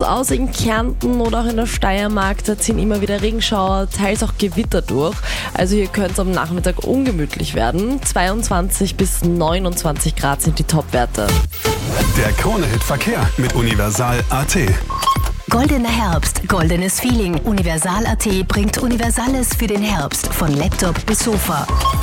aus in Kärnten oder auch in der Steiermark. Da ziehen immer wieder Regenschauer, teils auch Gewitter durch. Also hier könnte es am Nachmittag ungemütlich werden. 22 bis 29 Grad sind die Topwerte. Der Krone-Hit Verkehr mit Universal.at. Goldener Herbst, goldenes Feeling. Universal.at bringt Universales für den Herbst. Von Laptop bis Sofa.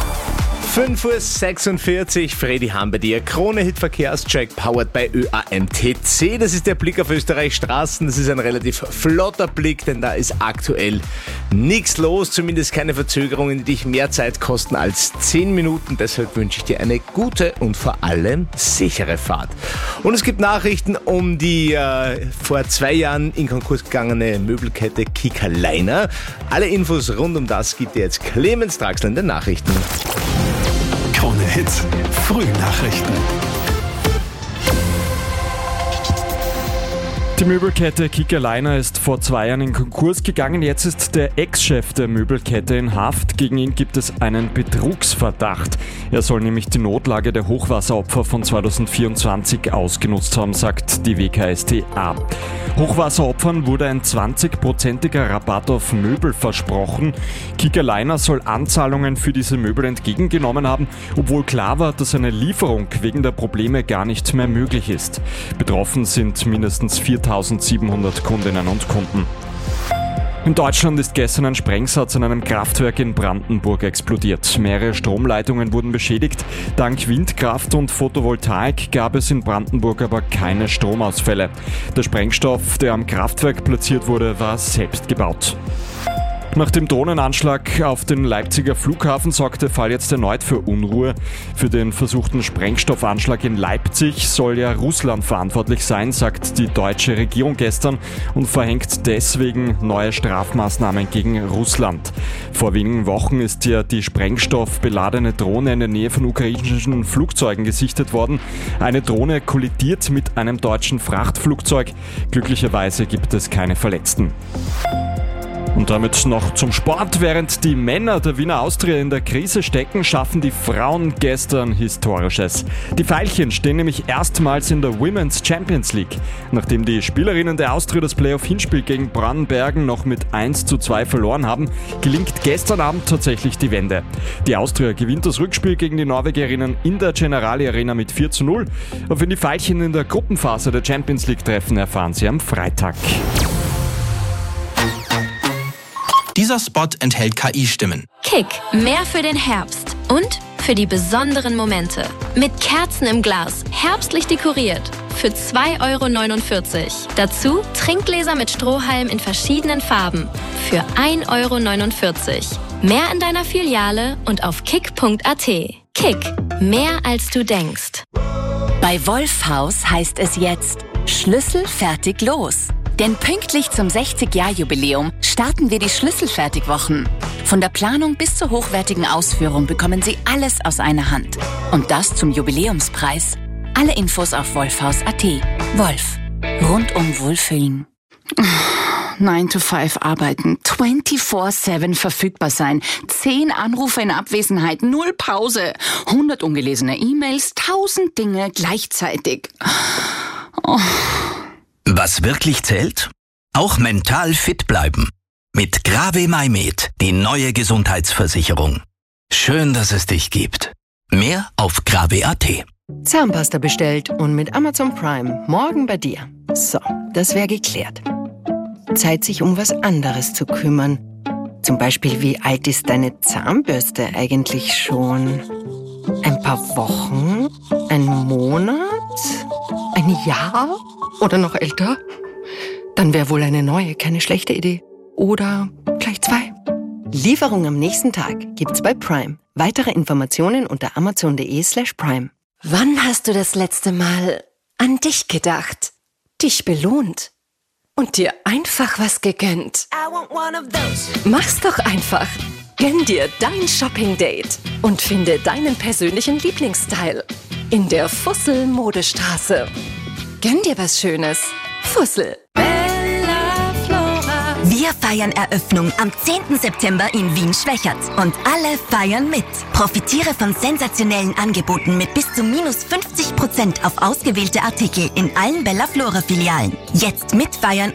5:46 Uhr, Freddy Hahn bei dir. Krone-Hit Verkehrscheck, powered by ÖAMTC. Das ist der Blick auf Österreichs Straßen. Das ist ein relativ flotter Blick, denn da ist aktuell nichts los. Zumindest keine Verzögerungen, die dich mehr Zeit kosten als 10 Minuten. Deshalb wünsche ich dir eine gute und vor allem sichere Fahrt. Und es gibt Nachrichten um die vor 2 Jahren in Konkurs gegangene Möbelkette Kiekerleiner. Alle Infos rund um das gibt dir jetzt Clemens Draxler in den Nachrichten. Krone-Hit Frühnachrichten. Die Möbelkette Kiekerleiner ist vor 2 Jahren in Konkurs gegangen. Jetzt ist der Ex-Chef der Möbelkette in Haft. Gegen ihn gibt es einen Betrugsverdacht. Er soll nämlich die Notlage der Hochwasseropfer von 2024 ausgenutzt haben, sagt die WKStA. Hochwasseropfern wurde ein 20%iger Rabatt auf Möbel versprochen. Kiekerleiner soll Anzahlungen für diese Möbel entgegengenommen haben, obwohl klar war, dass eine Lieferung wegen der Probleme gar nicht mehr möglich ist. Betroffen sind mindestens 4.700 Kundinnen und Kunden. In Deutschland ist gestern ein Sprengsatz an einem Kraftwerk in Brandenburg explodiert. Mehrere Stromleitungen wurden beschädigt. Dank Windkraft und Photovoltaik gab es in Brandenburg aber keine Stromausfälle. Der Sprengstoff, der am Kraftwerk platziert wurde, war selbst gebaut. Nach dem Drohnenanschlag auf den Leipziger Flughafen sorgte der Fall jetzt erneut für Unruhe. Für den versuchten Sprengstoffanschlag in Leipzig soll ja Russland verantwortlich sein, sagt die deutsche Regierung gestern und verhängt deswegen neue Strafmaßnahmen gegen Russland. Vor wenigen Wochen ist ja die sprengstoffbeladene Drohne in der Nähe von ukrainischen Flugzeugen gesichtet worden. Eine Drohne kollidiert mit einem deutschen Frachtflugzeug. Glücklicherweise gibt es keine Verletzten. Und damit noch zum Sport. Während die Männer der Wiener Austria in der Krise stecken, schaffen die Frauen gestern Historisches. Die Veilchen stehen nämlich erstmals in der Women's Champions League. Nachdem die Spielerinnen der Austria das Playoff-Hinspiel gegen Brannbergen noch mit 1:2 verloren haben, gelingt gestern Abend tatsächlich die Wende. Die Austria gewinnt das Rückspiel gegen die Norwegerinnen in der Generali Arena mit 4:0. Und wenn die Veilchen in der Gruppenphase der Champions League treffen, erfahren sie am Freitag. Dieser Spot enthält KI-Stimmen. Kick, mehr für den Herbst und für die besonderen Momente. Mit Kerzen im Glas, herbstlich dekoriert. Für 2,49 €. Dazu Trinkgläser mit Strohhalm in verschiedenen Farben. Für 1,49 €. Mehr in deiner Filiale und auf kick.at. Kick, mehr als du denkst. Bei Wolfhaus heißt es jetzt Schlüssel fertig los. Denn pünktlich zum 60-Jahr-Jubiläum starten wir die Schlüsselfertigwochen. Von der Planung bis zur hochwertigen Ausführung bekommen Sie alles aus einer Hand. Und das zum Jubiläumspreis. Alle Infos auf wolfhaus.at. Wolf. Rundum Wohlfühlen. 9 to 5 arbeiten, 24/7 verfügbar sein, 10 Anrufe in Abwesenheit, 0 Pause, 100 ungelesene E-Mails, 1000 Dinge gleichzeitig. Oh. Was wirklich zählt? Auch mental fit bleiben. Mit Grave Maimed, die neue Gesundheitsversicherung. Schön, dass es dich gibt. Mehr auf grave.at. Zahnpasta bestellt und mit Amazon Prime morgen bei dir. So, das wäre geklärt. Zeit, sich um was anderes zu kümmern. Zum Beispiel, wie alt ist deine Zahnbürste eigentlich schon? Ein paar Wochen? Ein Monat? Ein Jahr? Oder noch älter? Dann wäre wohl eine neue keine schlechte Idee. Oder gleich 2. Lieferung am nächsten Tag gibt's bei Prime. Weitere Informationen unter amazon.de/prime. Wann hast du das letzte Mal an dich gedacht? Dich belohnt? Und dir einfach was gegönnt? Mach's doch einfach. Gönn dir dein Shopping-Date und finde deinen persönlichen Lieblingsstyle in der Fussel-Modestraße. Gönn dir was Schönes. Fussel. Wir feiern Eröffnung am 10. September in Wien-Schwächert. Und alle feiern mit. Profitiere von sensationellen Angeboten mit bis zu -50% auf ausgewählte Artikel in allen Bella Flora Filialen. Jetzt mitfeiern